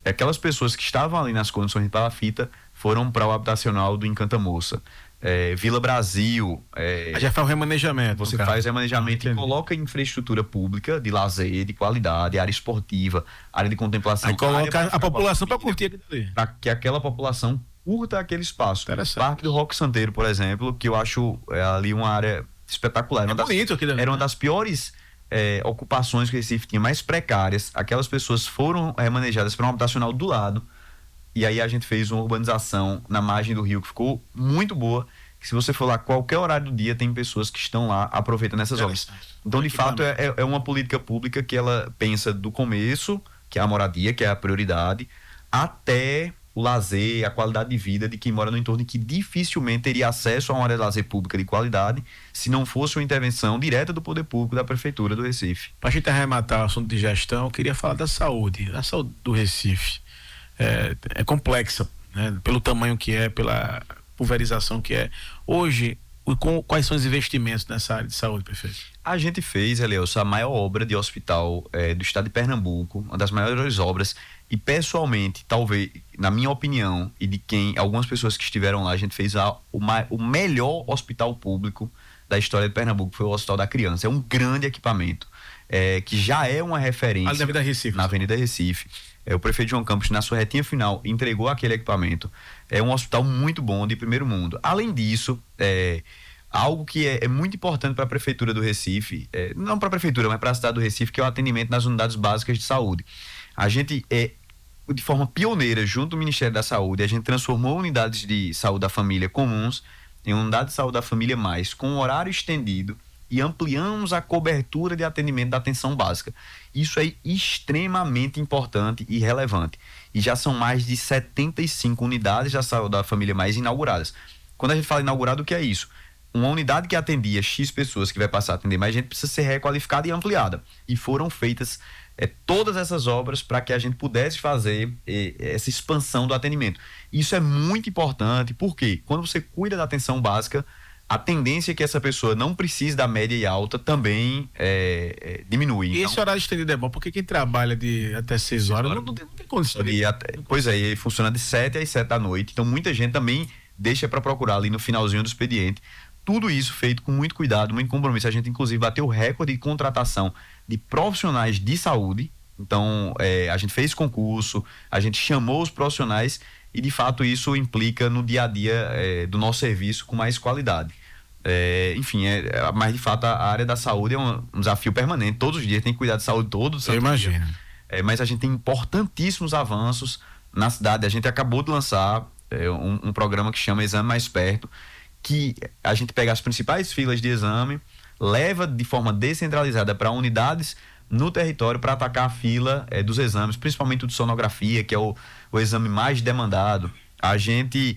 aquelas pessoas que estavam ali nas condições de palafita foram para o habitacional do Encanta Moça. Vila Brasil. Já faz o remanejamento. Você faz remanejamento e coloca infraestrutura pública de lazer, de qualidade, área esportiva, área de contemplação. Aí coloca a população para curtir aquilo ali. Para que aquela população curta aquele espaço. Parque do Roque Santeiro, por exemplo, que eu acho ali uma área espetacular. Era uma das piores ocupações que o Recife tinha, mais precárias. Aquelas pessoas foram remanejadas para um habitacional do lado. E aí a gente fez uma urbanização na margem do rio que ficou muito boa, que se você for lá qualquer horário do dia, tem pessoas que estão lá aproveitando essas obras. Então, de fato, é uma política pública que ela pensa do começo, que é a moradia, que é a prioridade, até o lazer, a qualidade de vida de quem mora no entorno e que dificilmente teria acesso a uma área de lazer pública de qualidade se não fosse uma intervenção direta do poder público da Prefeitura do Recife. Para a gente arrematar o assunto de gestão, eu queria falar da saúde do Recife. É complexa, né? Pelo tamanho que é, pela pulverização que é. Hoje, quais são os investimentos nessa área de saúde, prefeito? A gente fez, Elielson, a maior obra de hospital do estado de Pernambuco, uma das maiores obras, e pessoalmente, talvez, na minha opinião, e de algumas pessoas que estiveram lá, a gente fez o melhor hospital público da história de Pernambuco, foi o Hospital da Criança. É um grande equipamento, que já é uma referência na Avenida Recife. Na Avenida Recife. O prefeito João Campos, na sua retinha final, entregou aquele equipamento. É um hospital muito bom, de primeiro mundo. Além disso, algo que é muito importante para a Prefeitura do Recife, não para a Prefeitura, mas para a cidade do Recife, que é o atendimento nas unidades básicas de saúde. A gente, de forma pioneira, junto do Ministério da Saúde, a gente transformou unidades de saúde da família comuns em unidade de saúde da família mais, com horário estendido, e ampliamos a cobertura de atendimento da atenção básica. Isso é extremamente importante e relevante. E já são mais de 75 unidades da saúde da família mais inauguradas. Quando a gente fala inaugurado, o que é isso? Uma unidade que atendia X pessoas, que vai passar a atender mais gente, precisa ser requalificada e ampliada. E foram feitas todas essas obras para que a gente pudesse fazer essa expansão do atendimento. Isso é muito importante, porque quando você cuida da atenção básica, a tendência é que essa pessoa não precise da média e alta também diminui. E esse horário estendido é bom, porque quem trabalha até 6 horas não tem condição. Pois é, ele funciona de 7 às 7 da noite, então muita gente também deixa para procurar ali no finalzinho do expediente. Tudo isso feito com muito cuidado, muito compromisso. A gente inclusive bateu o recorde de contratação de profissionais de saúde. Então a gente fez concurso, a gente chamou os profissionais e de fato isso implica no dia a dia do nosso serviço com mais qualidade. Enfim, mas de fato a área da saúde é um desafio permanente. Todos os dias tem que cuidar de saúde todos. Eu imagino. Mas a gente tem importantíssimos avanços na cidade. A gente acabou de lançar um programa que chama Exame Mais Perto, que a gente pega as principais filas de exame, leva de forma descentralizada para unidades no território para atacar a fila dos exames, principalmente o de sonografia, que é o exame mais demandado. A gente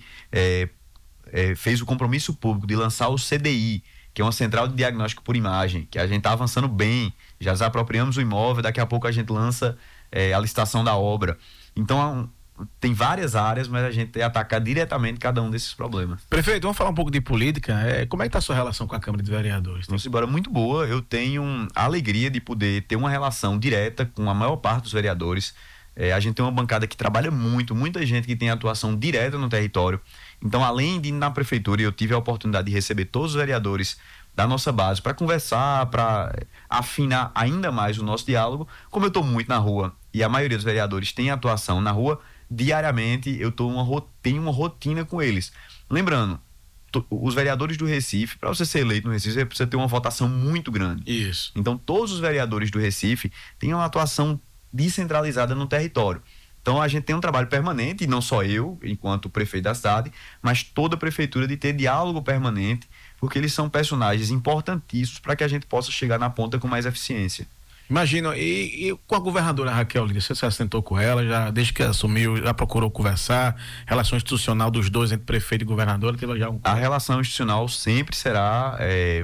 fez o compromisso público de lançar o CDI, que é uma central de diagnóstico por imagem, que a gente está avançando bem, já desapropriamos o imóvel, daqui a pouco a gente lança a licitação da obra. Então tem várias áreas, mas a gente tem que atacar diretamente cada um desses problemas. Prefeito, vamos falar um pouco de política. Como é que está a sua relação com a Câmara de Vereadores? Vamos embora, muito boa. Eu tenho a alegria de poder ter uma relação direta com a maior parte dos vereadores. A gente tem uma bancada que trabalha muito, muita gente que tem atuação direta no território. Então, além de ir na prefeitura, eu tive a oportunidade de receber todos os vereadores da nossa base para conversar, para afinar ainda mais o nosso diálogo. Como eu estou muito na rua e a maioria dos vereadores tem atuação na rua, diariamente eu tenho uma rotina com eles. Lembrando, os vereadores do Recife, para você ser eleito no Recife, você precisa ter uma votação muito grande. Isso. Então, todos os vereadores do Recife têm uma atuação descentralizada no território. Então, a gente tem um trabalho permanente, e não só eu, enquanto prefeito da cidade, mas toda a prefeitura, de ter diálogo permanente, porque eles são personagens importantíssimos para que a gente possa chegar na ponta com mais eficiência. Imagina, e com a governadora Raquel Lira, você já sentou com ela, já desde que assumiu, já procurou conversar, relação institucional dos dois, entre prefeito e governadora, teve já A relação institucional sempre será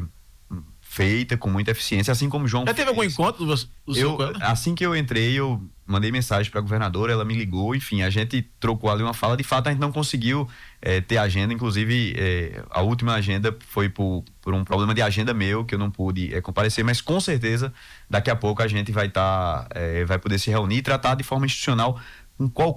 feita com muita eficiência, assim como João já teve algum encontro com ela? Assim que eu entrei, eu mandei mensagem para a governadora, ela me ligou, enfim, a gente trocou ali uma fala. De fato, a gente não conseguiu ter agenda, inclusive a última agenda foi por um problema de agenda meu, que eu não pude comparecer, mas com certeza daqui a pouco a gente vai poder se reunir e tratar de forma institucional com